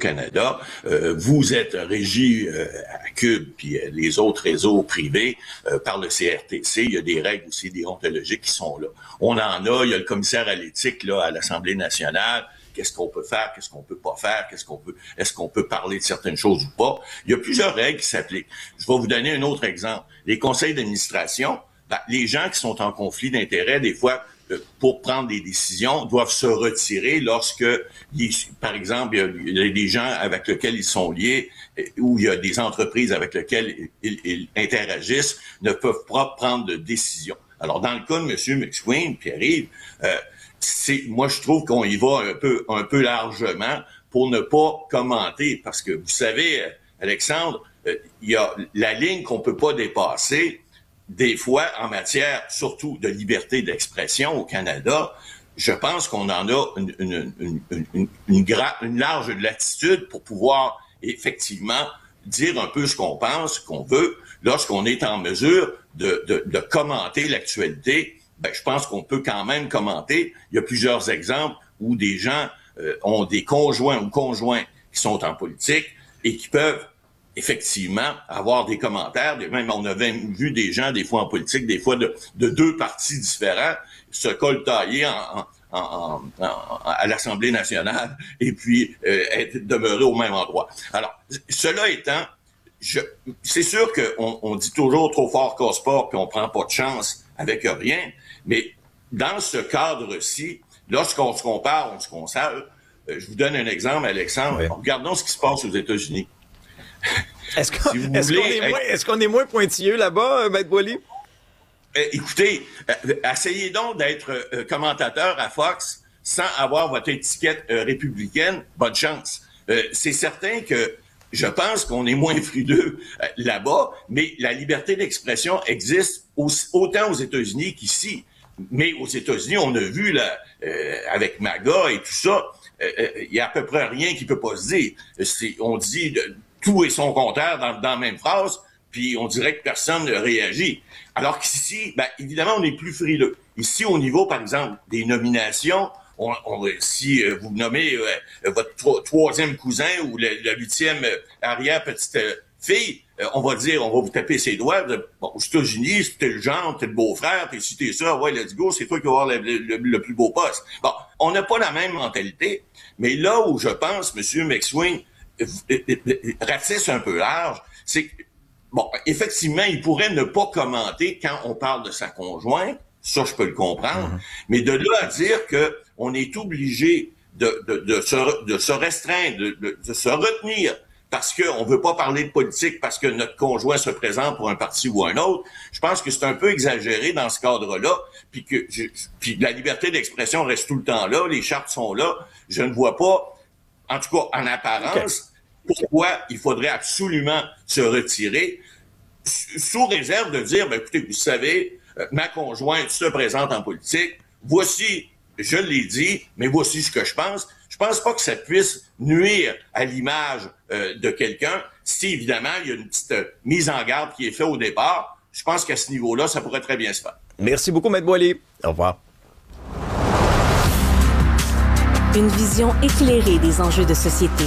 Canada. Vous êtes régi à Cube puis les autres réseaux privés par le CRTC. Il y a des règles aussi déontologiques qui sont là. On en a. Il y a le commissaire à l'éthique là à l'Assemblée nationale. Qu'est-ce qu'on peut faire, qu'est-ce qu'on peut pas faire, est-ce qu'on peut parler de certaines choses ou pas. Il y a plusieurs règles qui s'appliquent. Je vais vous donner un autre exemple. Les conseils d'administration, les gens qui sont en conflit d'intérêts, des fois, pour prendre des décisions, doivent se retirer lorsque, par exemple, il y a des gens avec lesquels ils sont liés ou il y a des entreprises avec lesquelles ils interagissent, ne peuvent pas prendre de décision. Alors, dans le cas de M. McSween, Pierre-Yves, moi, je trouve qu'on y va un peu largement pour ne pas commenter, parce que vous savez, Alexandre, il y a la ligne qu'on peut pas dépasser. Des fois, en matière surtout de liberté d'expression au Canada, je pense qu'on en a une large latitude pour pouvoir effectivement dire un peu ce qu'on pense, ce qu'on veut, lorsqu'on est en mesure de commenter l'actualité. Je pense qu'on peut quand même commenter. Il y a plusieurs exemples où des gens ont des conjoints ou conjoints qui sont en politique et qui peuvent effectivement avoir des commentaires. Même on avait vu des gens, des fois en politique, des fois de deux partis différents, se coltailler à l'Assemblée nationale et puis être demeurés au même endroit. Alors, cela étant, c'est sûr qu'on dit toujours trop fort casse pas puis on prend pas de chance avec rien. Mais dans ce cadre-ci, lorsqu'on se compare, on se console. Je vous donne un exemple, Alexandre. Oui. Regardons ce qui se passe aux États-Unis. Est-ce qu'on est moins pointilleux là-bas, Maître Boily? Écoutez, essayez donc d'être commentateur à Fox sans avoir votre étiquette républicaine. Bonne chance. C'est certain que je pense qu'on est moins frileux là-bas, mais la liberté d'expression existe autant aux États-Unis qu'ici. Mais aux États-Unis, on a vu là, avec MAGA et tout ça, il y a à peu près rien qui peut pas se dire. On dit tout et son contraire dans la même phrase, puis on dirait que personne ne réagit. Alors qu'ici, évidemment, on est plus frileux. Ici, au niveau, par exemple, des nominations, si vous nommez votre troisième cousin ou le 8e arrière-petite fille, on va vous taper ses doigts. Aux États-Unis, si t'es le genre, t'es le beau-frère, puis si t'es ça, ouais, let's go, c'est toi qui vas avoir le plus beau poste. Bon, on n'a pas la même mentalité, mais là où je pense, M. McSween ratisse un peu large, c'est que, effectivement, il pourrait ne pas commenter quand on parle de sa conjointe, ça, je peux le comprendre, mais de là à dire que on est obligé de se restreindre, de se retenir parce qu'on veut pas parler de politique, parce que notre conjoint se présente pour un parti ou un autre, je pense que c'est un peu exagéré dans ce cadre-là, puis la liberté d'expression reste tout le temps là, les chartes sont là, je ne vois pas, en tout cas en apparence, pourquoi il faudrait absolument se retirer, sous réserve de dire, écoutez, vous savez, ma conjointe se présente en politique, voici, je l'ai dit, mais voici ce que je pense. Je pense pas que ça puisse nuire à l'image de quelqu'un si, évidemment, il y a une petite mise en garde qui est faite au départ. Je pense qu'à ce niveau-là, ça pourrait très bien se faire. Merci beaucoup, Maître Boily. Au revoir. Une vision éclairée des enjeux de société.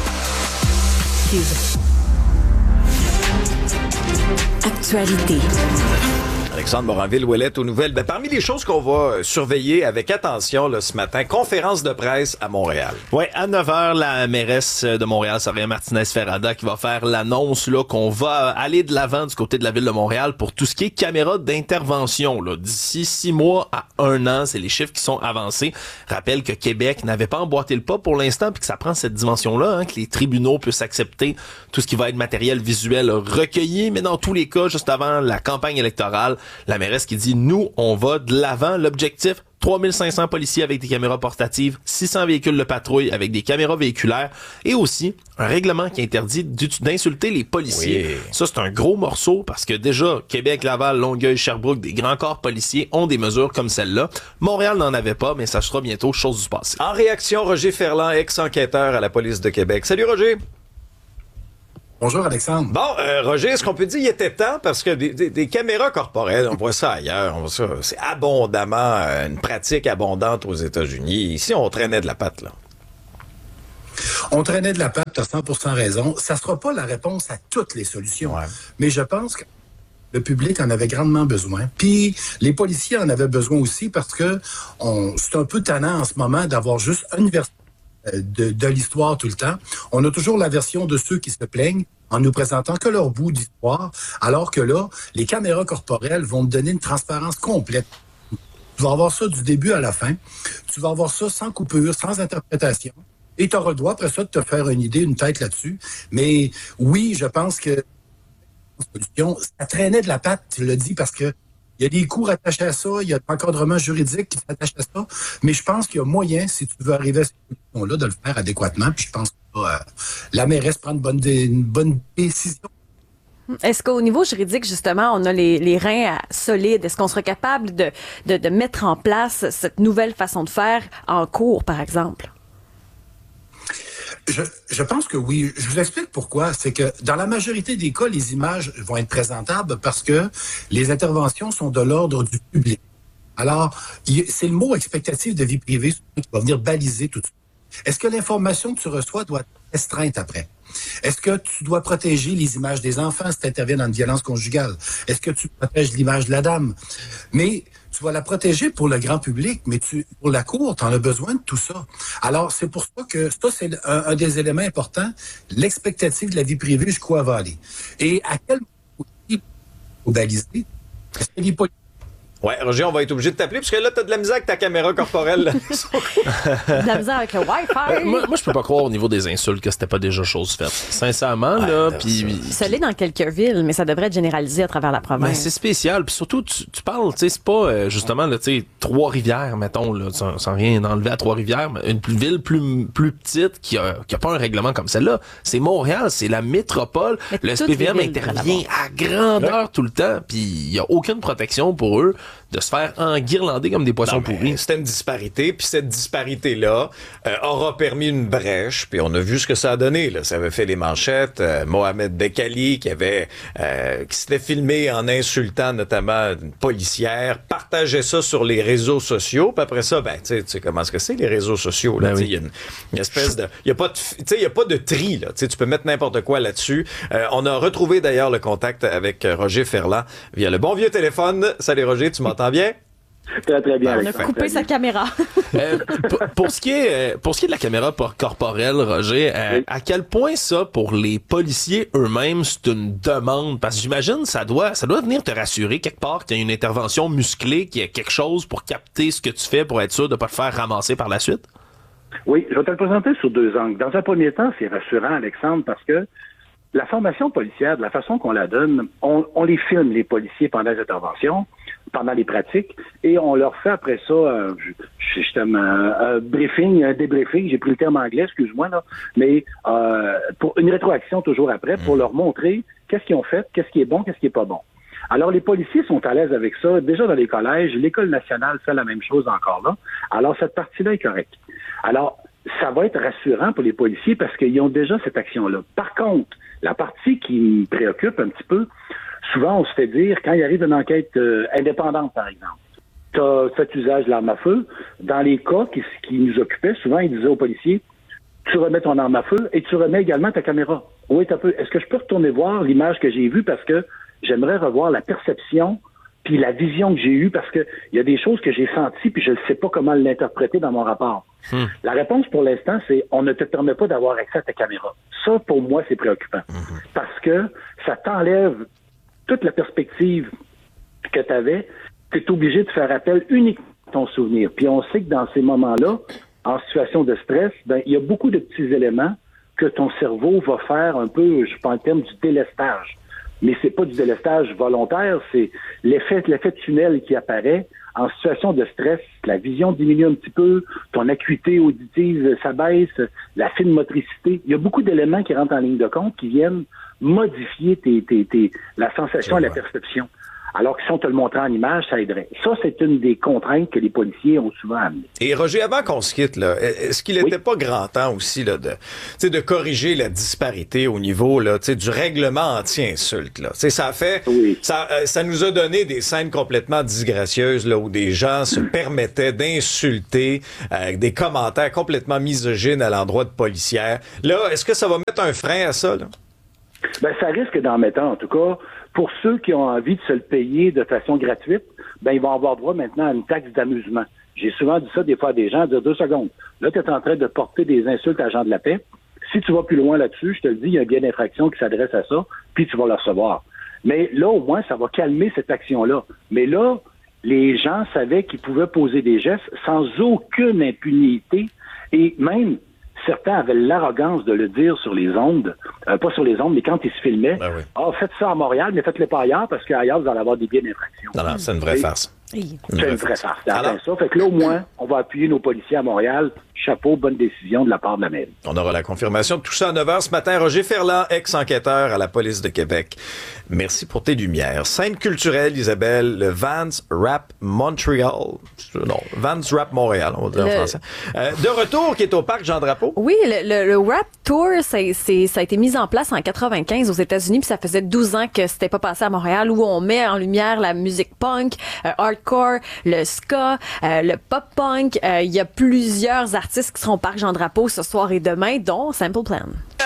Cube. Actualité. Alexandre Moranville-Ouellette aux nouvelles. Parmi les choses qu'on va surveiller avec attention là, ce matin, conférence de presse à Montréal. Oui, à 9h, la mairesse de Montréal, Soraya Martinez-Ferrada, qui va faire l'annonce là qu'on va aller de l'avant du côté de la ville de Montréal pour tout ce qui est caméras d'intervention. Là. D'ici 6 mois à 1 an, c'est les chiffres qui sont avancés. Rappelle que Québec n'avait pas emboîté le pas pour l'instant, puis que ça prend cette dimension-là, que les tribunaux puissent accepter tout ce qui va être matériel visuel recueilli, mais dans tous les cas, juste avant la campagne électorale, la mairesse qui dit, nous, on va de l'avant. L'objectif, 3500 policiers avec des caméras portatives, 600 véhicules de patrouille avec des caméras véhiculaires et aussi un règlement qui interdit d'insulter les policiers. Oui. Ça, c'est un gros morceau parce que déjà, Québec, Laval, Longueuil, Sherbrooke, des grands corps policiers ont des mesures comme celle-là. Montréal n'en avait pas, mais ça sera bientôt chose du passé. En réaction, Roger Ferland, ex-enquêteur à la police de Québec. Salut, Roger! Bonjour Alexandre. Bon, Roger, est-ce qu'on peut dire qu'il était temps? Parce que des caméras corporelles, on voit ça ailleurs, c'est abondamment une pratique abondante aux États-Unis. Ici, on traînait de la patte, là. On traînait de la patte, tu as 100% raison. Ça sera pas la réponse à toutes les solutions. Ouais. Mais je pense que le public en avait grandement besoin. Puis les policiers en avaient besoin aussi parce que c'est un peu tannant en ce moment d'avoir juste une version de l'histoire tout le temps. On a toujours la version de ceux qui se plaignent en nous présentant que leur bout d'histoire, alors que là, les caméras corporelles vont te donner une transparence complète. Tu vas avoir ça du début à la fin. Tu vas avoir ça sans coupure, sans interprétation. Et tu auras le droit, après ça, de te faire une idée, une tête là-dessus. Mais oui, je pense que ça traînait de la patte, tu l'as dit, parce que il y a des cours attachés à ça, il y a l'encadrement juridique qui s'attache à ça, mais je pense qu'il y a moyen, si tu veux arriver à cette solution-là, de le faire adéquatement, puis je pense que la mairesse prend une bonne décision. Est-ce qu'au niveau juridique, justement, on a les reins solides? Est-ce qu'on serait capable de mettre en place cette nouvelle façon de faire en cours, par exemple? Je pense que oui. Je vous explique pourquoi. C'est que dans la majorité des cas, les images vont être présentables parce que les interventions sont de l'ordre du public. Alors, c'est le mot expectative de vie privée qui va venir baliser tout ça. Est-ce que l'information que tu reçois doit être restreinte après? Est-ce que tu dois protéger les images des enfants si tu interviens dans une violence conjugale? Est-ce que tu protèges l'image de la dame? Mais tu vas la protéger pour le grand public, mais pour la cour, tu en as besoin de tout ça. Alors, c'est pour ça que ça, c'est un des éléments importants, l'expectative de la vie privée jusqu'où elle va aller. Et à quel moment il faut baliser? Est-ce que les policiers... Ouais, Roger, on va être obligé de t'appeler parce que là, t'as de la misère avec ta caméra corporelle. De la misère avec le Wi-Fi. Moi, je peux pas croire au niveau des insultes que c'était pas déjà chose faite. Sincèrement, là, puis... Ça l'est dans quelques villes, mais ça devrait être généralisé à travers la province. Ben, c'est spécial. Puis surtout, tu parles, tu sais, c'est pas justement, là, tu sais, Trois-Rivières, mettons, là, sans rien enlever à Trois-Rivières, mais une ville plus petite qui a pas un règlement comme celle-là. C'est Montréal, c'est la métropole. Mais le SPVM intervient à grandeur tout le temps, puis il y a aucune protection pour eux de se faire enguirlander comme des poissons pourris. C'était une disparité, puis cette disparité-là aura permis une brèche, puis on a vu ce que ça a donné. Là. Ça avait fait les manchettes. Mohamed Bekali, qui s'était filmé en insultant notamment une policière, partageait ça sur les réseaux sociaux, puis après ça, ben, tu sais comment est-ce que c'est, les réseaux sociaux? Là, il y a une espèce de... Il n'y a pas de tri, là. Tu peux mettre n'importe quoi là-dessus. On a retrouvé d'ailleurs le contact avec Roger Ferland via le bon vieux téléphone. Salut Roger, tu m'entends bien? Très, très bien. On a coupé sa caméra. Pour ce qui est de la caméra corporelle, Roger, oui. À quel point ça, pour les policiers eux-mêmes, c'est une demande? Parce que j'imagine ça doit venir te rassurer quelque part qu'il y a une intervention musclée, qu'il y a quelque chose pour capter ce que tu fais pour être sûr de ne pas te faire ramasser par la suite? Oui, je vais te le présenter sous deux angles. Dans un premier temps, c'est rassurant, Alexandre, parce que la formation policière, de la façon qu'on la donne, on les filme, les policiers, pendant les interventions, pendant les pratiques, et on leur fait après ça un briefing, un débriefing, j'ai pris le terme anglais, excuse-moi, là, mais pour une rétroaction toujours après, pour leur montrer qu'est-ce qu'ils ont fait, qu'est-ce qui est bon, qu'est-ce qui est pas bon. Alors, les policiers sont à l'aise avec ça. Déjà dans les collèges, l'École nationale fait la même chose encore là. Alors, cette partie-là est correcte. Alors, ça va être rassurant pour les policiers parce qu'ils ont déjà cette action-là. Par contre, la partie qui me préoccupe un petit peu, souvent on se fait dire, quand il arrive une enquête indépendante, par exemple, tu as fait usage de l'arme à feu. Dans les cas qui nous occupaient, souvent ils disaient aux policiers, tu remets ton arme à feu et tu remets également ta caméra. Oui, est-ce que je peux retourner voir l'image que j'ai vue parce que j'aimerais revoir la perception puis la vision que j'ai eue parce que il y a des choses que j'ai senties puis je ne sais pas comment l'interpréter dans mon rapport. La réponse pour l'instant, c'est on ne te permet pas d'avoir accès à ta caméra. Ça, pour moi, c'est préoccupant parce que ça t'enlève toute la perspective que tu avais. Tu es obligé de faire appel uniquement à ton souvenir. Puis on sait que dans ces moments-là, en situation de stress, ben il y a beaucoup de petits éléments que ton cerveau va faire un peu, je pense en termes du délestage. Mais c'est pas du délestage volontaire, c'est l'effet tunnel qui apparaît. En situation de stress, la vision diminue un petit peu, ton acuité auditive s'abaisse, la fine motricité. Il y a beaucoup d'éléments qui rentrent en ligne de compte qui viennent modifier la sensation et la perception. Alors que si on te le montrait en image, ça aiderait. Ça, c'est une des contraintes que les policiers ont souvent amenées. Et Roger, avant qu'on se quitte, là, est-ce qu'il n'était pas grand temps aussi là, de corriger la disparité au niveau là, du règlement anti-insulte? Là? Ça nous a donné des scènes complètement disgracieuses là, où des gens se permettaient d'insulter avec des commentaires complètement misogynes à l'endroit de policières. Là, est-ce que ça va mettre un frein à ça? Là? Ben, ça risque d'en mettre en tout cas. Pour ceux qui ont envie de se le payer de façon gratuite, ben ils vont avoir droit maintenant à une taxe d'amusement. J'ai souvent dit ça des fois à des gens, dire 2 secondes. Là, tu es en train de porter des insultes à agents de la paix. Si tu vas plus loin là-dessus, je te le dis, il y a un bien d'infraction qui s'adresse à ça, puis tu vas le recevoir. Mais là, au moins, ça va calmer cette action-là. Mais là, les gens savaient qu'ils pouvaient poser des gestes sans aucune impunité et même certains avaient l'arrogance de le dire sur les ondes, pas sur les ondes, mais quand ils se filmaient. Ben oui. Faites ça à Montréal, mais faites-le pas ailleurs, parce qu'ailleurs, vous allez avoir des biais d'infraction. Non, c'est une vraie farce. C'est une vraie farce. Ça. Fait que là, au moins, on va appuyer nos policiers à Montréal. Chapeau, bonne décision de la part de la mairie. On aura la confirmation de tout ça à 9h ce matin. Roger Ferland, ex-enquêteur à la police de Québec. Merci pour tes lumières. Scène culturelle, Isabelle, le Vans Rap Montreal. Non, Vans Rap Montréal, on va dire en français. De retour, qui est au parc Jean-Drapeau. Oui, le Rap Tour, ça a été mis en place en 95 aux États-Unis, puis ça faisait 12 ans que c'était pas passé à Montréal, où on met en lumière la musique punk, hardcore, le ska, le pop-punk. Il y a plusieurs artistes qui seront au parc Jean-Drapeau ce soir et demain, dont Simple Plan.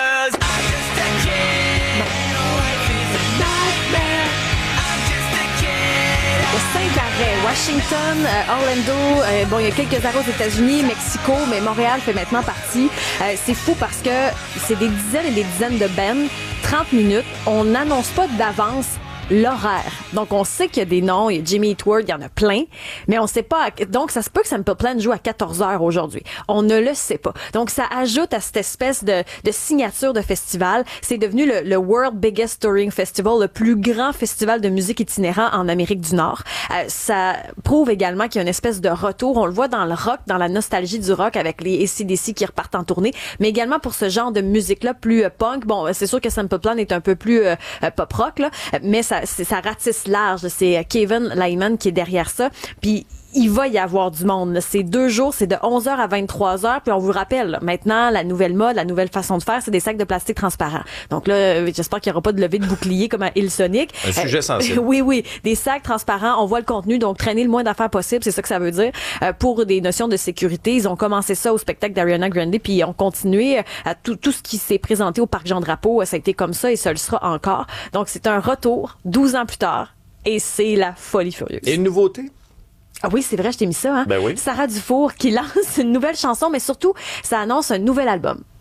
Saint-Arrêt, Washington, Orlando, il y a quelques arrêts aux États-Unis, Mexico, mais Montréal fait maintenant partie. C'est fou parce que c'est des dizaines et des dizaines de bands, 30 minutes. On n'annonce pas d'avance l'horaire. Donc, on sait qu'il y a des noms, il y a Jimmy Eat World, il y en a plein, mais on sait pas. Donc, ça se peut que Simple Plan joue à 14h aujourd'hui. On ne le sait pas. Donc, ça ajoute à cette espèce de signature de festival. C'est devenu le World Biggest Touring Festival, le plus grand festival de musique itinérant en Amérique du Nord. Ça prouve également qu'il y a une espèce de retour. On le voit dans le rock, dans la nostalgie du rock avec les AC/DC qui repartent en tournée, mais également pour ce genre de musique-là plus punk. Bon, c'est sûr que Simple Plan est un peu plus pop-rock, là, mais ça ratisse large. C'est Kevin Lyman qui est derrière ça. Puis il va y avoir du monde. C'est 2 jours, c'est de 11h à 23h. Puis on vous rappelle, là, maintenant, la nouvelle mode, la nouvelle façon de faire, c'est des sacs de plastique transparents. Donc là, j'espère qu'il n'y aura pas de levée de bouclier comme à Hillsonic. Un sujet sensible. Oui. Des sacs transparents, on voit le contenu, donc traîner le moins d'affaires possible, c'est ça que ça veut dire. Pour des notions de sécurité, ils ont commencé ça au spectacle d'Ariana Grande, puis ils ont continué à tout ce qui s'est présenté au Parc Jean-Drapeau. Ça a été comme ça et ça le sera encore. Donc c'est un retour 12 ans plus tard et c'est la folie furieuse. Et une nouveauté? Ah oui, c'est vrai, je t'ai mis ça. Hein? Ben oui. Sarah Dufour qui lance une nouvelle chanson, mais surtout, ça annonce un nouvel album.